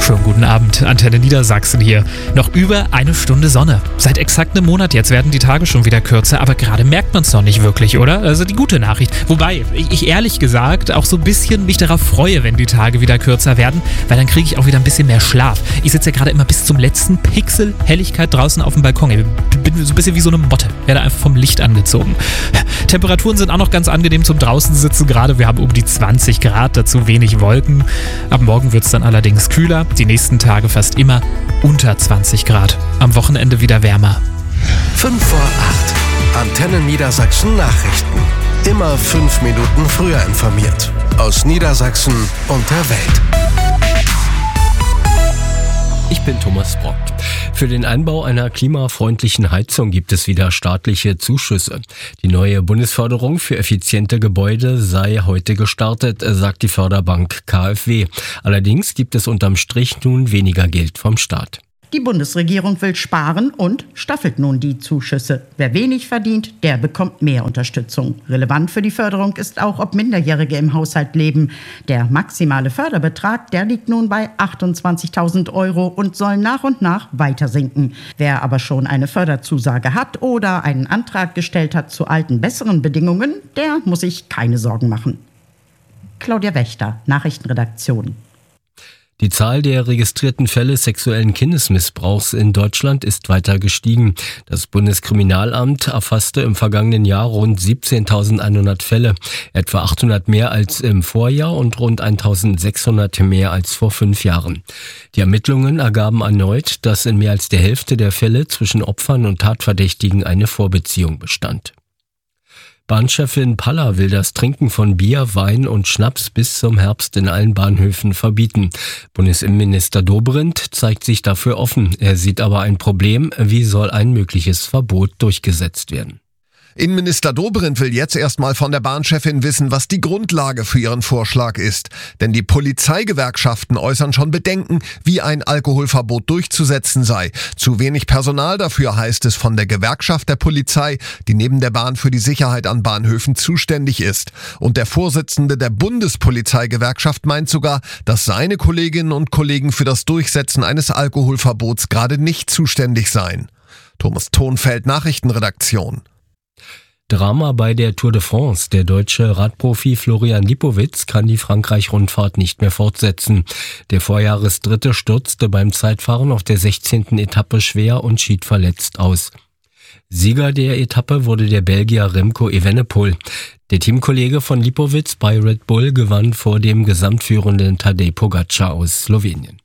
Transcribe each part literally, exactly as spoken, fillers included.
Schönen guten Abend, Antenne Niedersachsen hier. Noch über eine Stunde Sonne. Seit exakt einem Monat jetzt werden die Tage schon wieder kürzer, aber gerade merkt man es noch nicht wirklich, oder? Also die gute Nachricht. Wobei ich, ich ehrlich gesagt auch so ein bisschen mich darauf freue, wenn die Tage wieder kürzer werden, weil dann kriege ich auch wieder ein bisschen mehr Schlaf. Ich sitze ja gerade immer bis zum letzten Pixel Helligkeit draußen auf dem Balkon. Ich bin so ein bisschen wie so eine Motte, werde einfach vom Licht angezogen. Temperaturen sind auch noch ganz angenehm zum draußen sitzen gerade. Wir haben um die zwanzig Grad, dazu wenig Wolken. Ab morgen wird es dann allerdings kühler. Die nächsten Tage fast immer unter zwanzig Grad. Am Wochenende wieder wärmer. fünf vor acht. Antenne Niedersachsen Nachrichten. Immer fünf Minuten früher informiert. Aus Niedersachsen und der Welt. Ich bin Thomas Brock. Für den Einbau einer klimafreundlichen Heizung gibt es wieder staatliche Zuschüsse. Die neue Bundesförderung für effiziente Gebäude sei heute gestartet, sagt die Förderbank K f W. Allerdings gibt es unterm Strich nun weniger Geld vom Staat. Die Bundesregierung will sparen und staffelt nun die Zuschüsse. Wer wenig verdient, der bekommt mehr Unterstützung. Relevant für die Förderung ist auch, ob Minderjährige im Haushalt leben. Der maximale Förderbetrag, der liegt nun bei achtundzwanzigtausend Euro und soll nach und nach weiter sinken. Wer aber schon eine Förderzusage hat oder einen Antrag gestellt hat zu alten, besseren Bedingungen, der muss sich keine Sorgen machen. Claudia Wächter, Nachrichtenredaktion. Die Zahl der registrierten Fälle sexuellen Kindesmissbrauchs in Deutschland ist weiter gestiegen. Das Bundeskriminalamt erfasste im vergangenen Jahr rund siebzehntausendeinhundert Fälle, etwa achthundert mehr als im Vorjahr und rund eintausendsechshundert mehr als vor fünf Jahren. Die Ermittlungen ergaben erneut, dass in mehr als der Hälfte der Fälle zwischen Opfern und Tatverdächtigen eine Vorbeziehung bestand. Bahnchefin Paller will das Trinken von Bier, Wein und Schnaps bis zum Herbst in allen Bahnhöfen verbieten. Bundesinnenminister Dobrindt zeigt sich dafür offen. Er sieht aber ein Problem. Wie soll ein mögliches Verbot durchgesetzt werden? Innenminister Dobrindt will jetzt erstmal von der Bahnchefin wissen, was die Grundlage für ihren Vorschlag ist. Denn die Polizeigewerkschaften äußern schon Bedenken, wie ein Alkoholverbot durchzusetzen sei. Zu wenig Personal dafür, heißt es von der Gewerkschaft der Polizei, die neben der Bahn für die Sicherheit an Bahnhöfen zuständig ist. Und der Vorsitzende der Bundespolizeigewerkschaft meint sogar, dass seine Kolleginnen und Kollegen für das Durchsetzen eines Alkoholverbots gerade nicht zuständig seien. Thomas Thonfeld, Nachrichtenredaktion. Drama bei der Tour de France. Der deutsche Radprofi Florian Lipowitz kann die Frankreich-Rundfahrt nicht mehr fortsetzen. Der Vorjahresdritte stürzte beim Zeitfahren auf der sechzehnten Etappe schwer und schied verletzt aus. Sieger der Etappe wurde der Belgier Remco Evenepoel. Der Teamkollege von Lipowitz bei Red Bull gewann vor dem gesamtführenden Tadej Pogačar aus Slowenien.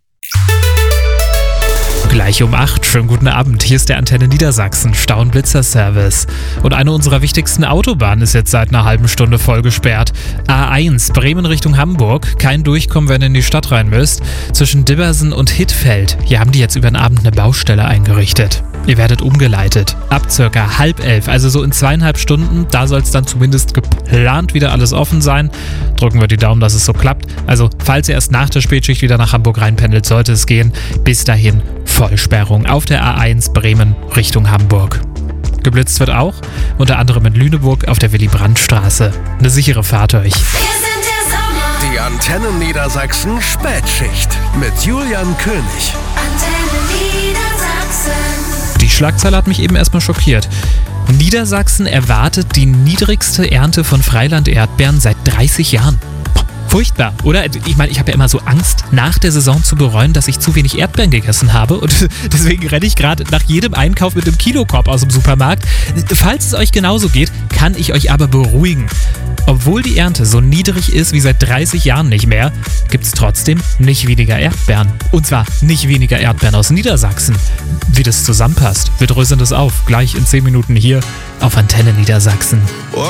Gleich um acht. Schönen guten Abend. Hier ist der Antenne Niedersachsen Stau- und Blitzer-Service. Und eine unserer wichtigsten Autobahnen ist jetzt seit einer halben Stunde voll gesperrt. A eins, Bremen Richtung Hamburg. Kein Durchkommen, wenn ihr in die Stadt rein müsst. Zwischen Dibbersen und Hittfeld. Hier haben die jetzt über den Abend eine Baustelle eingerichtet. Ihr werdet umgeleitet. Ab circa halb elf, also so in zweieinhalb Stunden. Da soll es dann zumindest geplant wieder alles offen sein. Drücken wir die Daumen, dass es so klappt. Also, falls ihr erst nach der Spätschicht wieder nach Hamburg reinpendelt, sollte es gehen. Bis dahin Vollsperrung auf der A eins Bremen Richtung Hamburg. Geblitzt wird auch, unter anderem in Lüneburg auf der Willy-Brandt-Straße. Eine sichere Fahrt euch. Die Antenne Niedersachsen Spätschicht mit Julian König. Antenne Niedersachsen. Die Schlagzeile hat mich eben erstmal schockiert. Niedersachsen erwartet die niedrigste Ernte von Freiland-Erdbeeren seit dreißig Jahren. Furchtbar, oder? Ich meine, ich habe ja immer so Angst, nach der Saison zu bereuen, dass ich zu wenig Erdbeeren gegessen habe. Und deswegen renne ich gerade nach jedem Einkauf mit einem Kilokorb aus dem Supermarkt. Falls es euch genauso geht, kann ich euch aber beruhigen. Obwohl die Ernte so niedrig ist wie seit dreißig Jahren nicht mehr, gibt es trotzdem nicht weniger Erdbeeren. Und zwar nicht weniger Erdbeeren aus Niedersachsen. Wie das zusammenpasst, wir dröseln das auf. Gleich in zehn Minuten hier auf Antenne Niedersachsen.